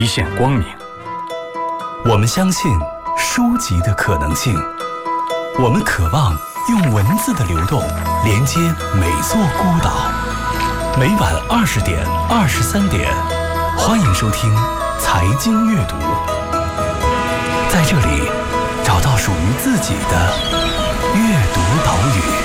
一线光明。 我们相信书籍的可能性，我们渴望用文字的流动连接每座孤岛。每晚20点、23点，欢迎收听财经阅读，在这里找到属于自己的阅读岛屿。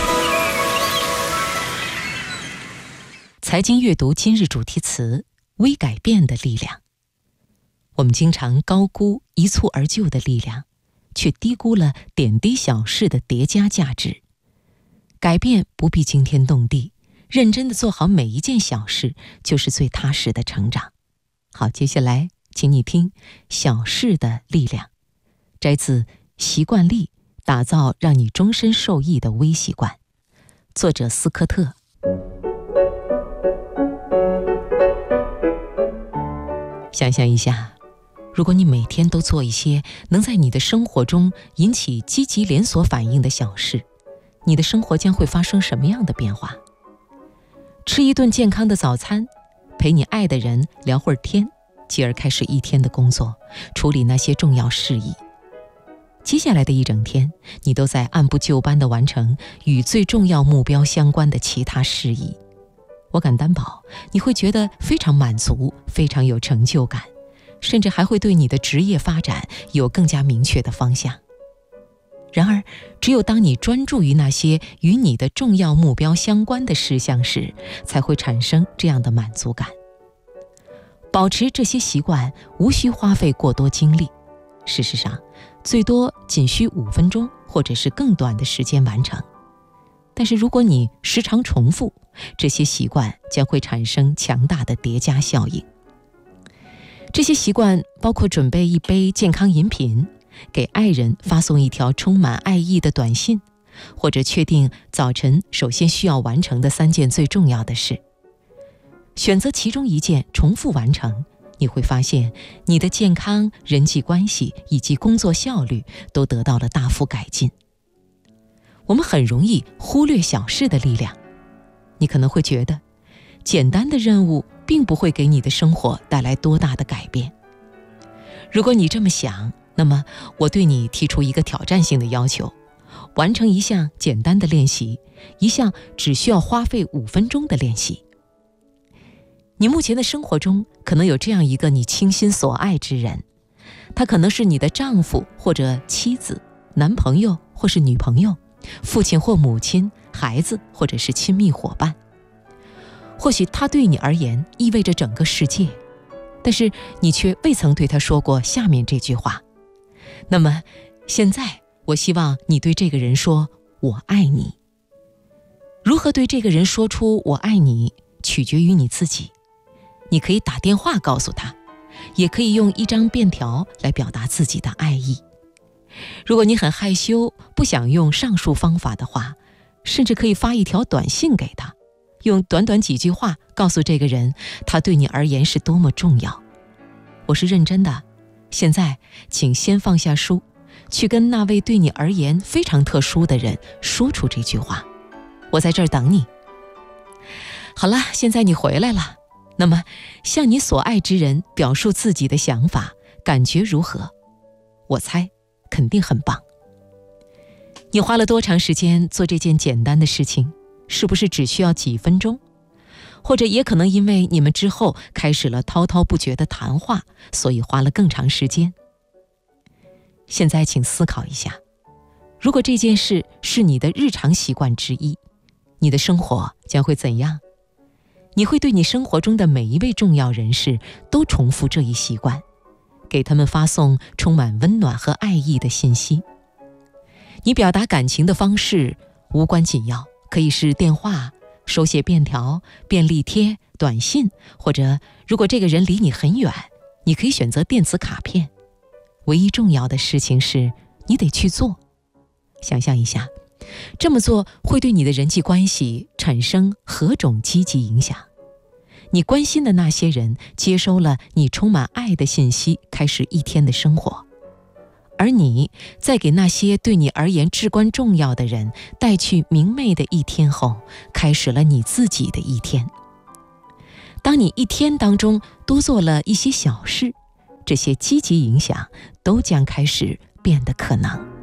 财经阅读今日主题词：微改变的力量。我们经常高估一蹴而就的力量，却低估了点滴小事的叠加价值。改变不必惊天动地，认真地做好每一件小事，就是最踏实的成长。好，接下来请你听小事的力量，摘自《习惯力：打造让你终身受益的微习惯》，作者斯科特。想象一下，如果你每天都做一些能在你的生活中引起积极连锁反应的小事，你的生活将会发生什么样的变化？吃一顿健康的早餐，陪你爱的人聊会儿天，继而开始一天的工作，处理那些重要事宜。接下来的一整天，你都在按部就班地完成与最重要目标相关的其他事宜。我敢担保，你会觉得非常满足，非常有成就感，甚至还会对你的职业发展有更加明确的方向。然而，只有当你专注于那些与你的重要目标相关的事项时，才会产生这样的满足感。保持这些习惯无需花费过多精力，事实上，最多仅需5分钟或者是更短的时间完成。但是如果你时常重复，这些习惯将会产生强大的叠加效应。这些习惯包括准备一杯健康饮品，给爱人发送一条充满爱意的短信，或者确定早晨首先需要完成的3件最重要的事。选择其中一件重复完成，你会发现你的健康、人际关系以及工作效率都得到了大幅改进。我们很容易忽略小事的力量。你可能会觉得，简单的任务并不会给你的生活带来多大的改变。如果你这么想，那么我对你提出一个挑战性的要求：完成一项简单的练习，一项只需要花费5分钟的练习。你目前的生活中可能有这样一个你倾心所爱之人，他可能是你的丈夫或者妻子、男朋友或是女朋友，父亲或母亲，孩子或者是亲密伙伴。或许他对你而言意味着整个世界，但是你却未曾对他说过下面这句话。那么现在我希望你对这个人说我爱你。如何对这个人说出我爱你，取决于你自己。你可以打电话告诉他，也可以用一张便条来表达自己的爱意。如果你很害羞，不想用上述方法的话，甚至可以发一条短信给他，用短短几句话告诉这个人，他对你而言是多么重要。我是认真的。现在，请先放下书，去跟那位对你而言非常特殊的人说出这句话。我在这儿等你。好了，现在你回来了。那么，向你所爱之人表述自己的想法，感觉如何？我猜肯定很棒。你花了多长时间做这件简单的事情？是不是只需要几分钟？或者也可能因为你们之后开始了滔滔不绝的谈话，所以花了更长时间。现在请思考一下，如果这件事是你的日常习惯之一，你的生活将会怎样？你会对你生活中的每一位重要人士都重复这一习惯，给他们发送充满温暖和爱意的信息。你表达感情的方式无关紧要，可以是电话、手写便条、便利贴、短信，或者如果这个人离你很远，你可以选择电子卡片。唯一重要的事情是你得去做。想象一下，这么做会对你的人际关系产生何种积极影响？你关心的那些人接收了你充满爱的信息，开始一天的生活。而你在给那些对你而言至关重要的人带去明媚的一天后，开始了你自己的一天。当你一天当中多做了一些小事， 这些积极影响都将开始变得可能。